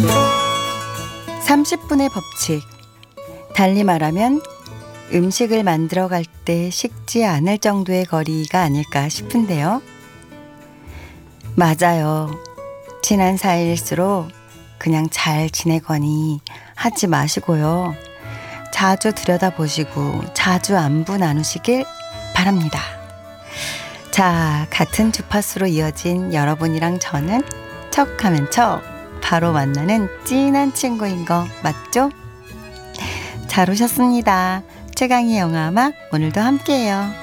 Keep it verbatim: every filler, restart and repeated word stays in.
삼십 분의 법칙. 달리 말하면 음식을 만들어 갈 때 식지 않을 정도의 거리가 아닐까 싶은데요. 맞아요. 친한 사이일수록 그냥 잘 지내거니 하지 마시고요. 자주 들여다보시고 자주 안부 나누시길 바랍니다. 자, 같은 주파수로 이어진 여러분이랑 저는 척하면 척 바로 만나는 찐한 친구인 거 맞죠? 잘 오셨습니다. 최강희 영화음악 오늘도 함께해요.